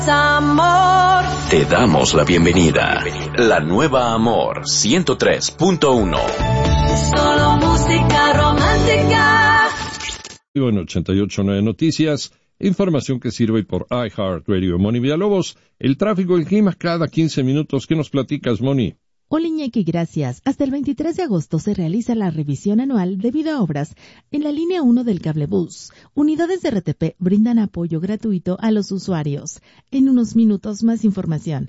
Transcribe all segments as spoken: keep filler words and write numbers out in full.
Amor. Te damos la bienvenida. La nueva Amor ciento tres punto uno. Solo música romántica. En ochenta y ocho punto nueve Noticias, información que sirve por iHeartRadio. Moni Villalobos, el tráfico y el clima cada quince minutos. ¿Qué nos platicas, Moni? Hola Iñaki, gracias. Hasta el veintitrés de agosto se realiza la revisión anual debido a obras en la línea uno del cablebús. Unidades de R T P brindan apoyo gratuito a los usuarios. En unos minutos más información.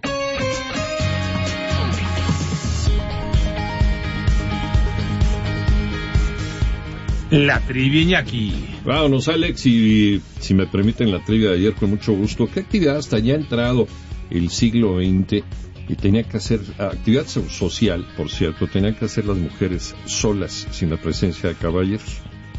La trivia, Iñaki. Vámonos, Alex, y si me permiten la trivia de ayer, con mucho gusto. ¿Qué actividad hasta ya entrado el siglo veinte y tenía que hacer actividad social, por cierto, tenían que hacer las mujeres solas, sin la presencia de caballeros,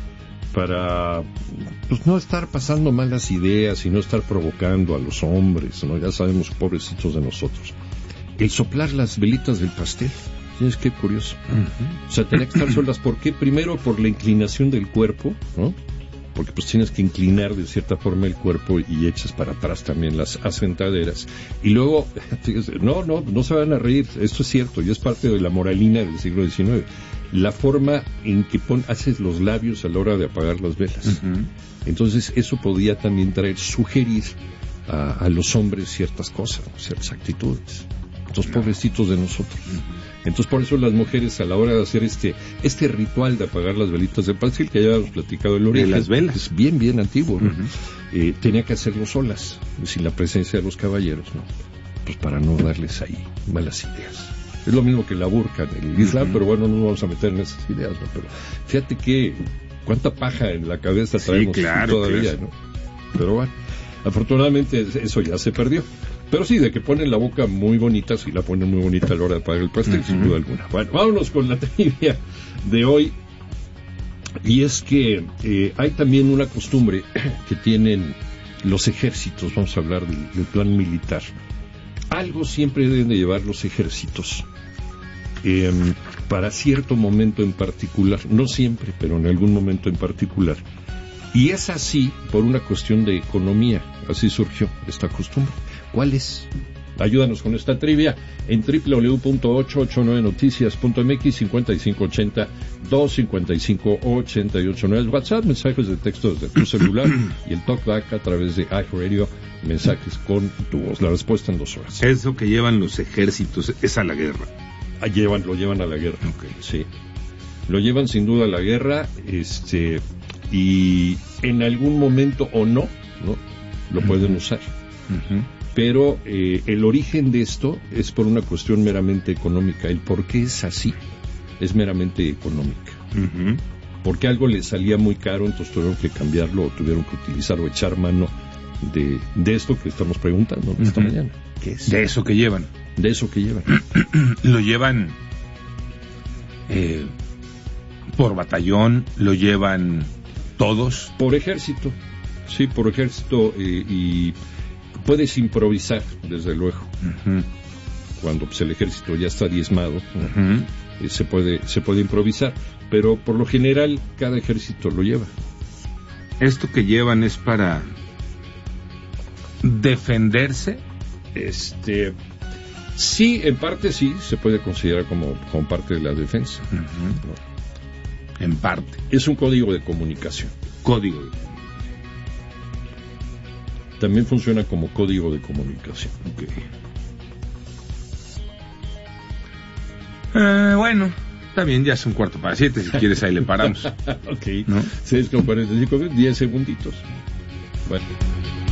para pues no estar pasando malas ideas y no estar provocando a los hombres, ¿no? Ya sabemos, pobrecitos de nosotros. El soplar las velitas del pastel, es que curioso. Uh-huh. O sea, tenía que estar solas. ¿Por qué? Primero, por la inclinación del cuerpo, ¿no? Porque pues tienes que inclinar de cierta forma el cuerpo y echas para atrás también las asentaderas. Y luego, fíjense, no, no, no se van a reír, esto es cierto, y es parte de la moralina del siglo diecinueve. La forma en que pon, haces los labios a la hora de apagar las velas. Uh-huh. Entonces, eso podía también traer, sugerir a, a los hombres ciertas cosas, ciertas actitudes. Los pobrecitos de nosotros. Entonces, por eso las mujeres, a la hora de hacer este este ritual de apagar las velitas de pastel, que ya habíamos platicado el origen, de las velas, es bien, bien antiguo, ¿no? Uh-huh. eh, tenía que hacerlo solas, sin la presencia de los caballeros, ¿no? Pues para no darles ahí malas ideas. Es lo mismo que la burka en el Islam, uh-huh. Pero bueno, no nos vamos a meter en esas ideas, ¿no? Pero fíjate que cuánta paja en la cabeza traemos, sí, claro, todavía, claro. ¿No? Pero bueno, afortunadamente eso ya se perdió. Pero sí, de que ponen la boca muy bonita, sí la ponen muy bonita a la hora de apagar el pastel, uh-huh. Sin duda alguna. Bueno, vámonos con la trivia de hoy. Y es que eh, hay también una costumbre que tienen los ejércitos, vamos a hablar del, del plan militar. Algo siempre deben de llevar los ejércitos eh, para cierto momento en particular, no siempre, pero en algún momento en particular. Y es así por una cuestión de economía, así surgió esta costumbre. ¿Cuál es? Ayúdanos con esta trivia en doble u doble u doble u punto ochocientos ochenta y nueve noticias punto m x, cincuenta y cinco ochenta, doscientos cincuenta y cinco ochenta y ocho nueve, WhatsApp, mensajes de texto desde tu celular y el talkback a través de iHeartRadio, mensajes con tu voz. La respuesta en dos horas. Eso que llevan los ejércitos es a la guerra. Ah, llevan, lo llevan a la guerra. Okay. Sí. Lo llevan sin duda a la guerra, este, y en algún momento o no, ¿no? Lo uh-huh. pueden usar. Uh-huh. Pero eh, el origen de esto es por una cuestión meramente económica. El por qué es así es meramente económica. Uh-huh. Porque algo les salía muy caro, entonces tuvieron que cambiarlo o tuvieron que utilizar o echar mano de, de esto que estamos preguntando, ¿no? Esta uh-huh. mañana. ¿Qué es? De eso que llevan. De eso que llevan. Lo llevan eh, por batallón, lo llevan todos. Por ejército, sí, por ejército eh, y... Puedes improvisar, desde luego. Uh-huh. Cuando pues, el ejército ya está diezmado, uh-huh. eh, se puede se puede improvisar, pero por lo general cada ejército lo lleva. ¿Esto que llevan es para defenderse? Este, sí, en parte sí, se puede considerar como, como parte de la defensa. Uh-huh. ¿No? En parte. Es un código de comunicación. Código de comunicación. También funciona como código de comunicación. Okay. Eh, bueno, está bien, ya es un cuarto para siete, si quieres ahí le paramos. Ok, ¿no? seis con cuarenta y cinco, diez segunditos. Bueno.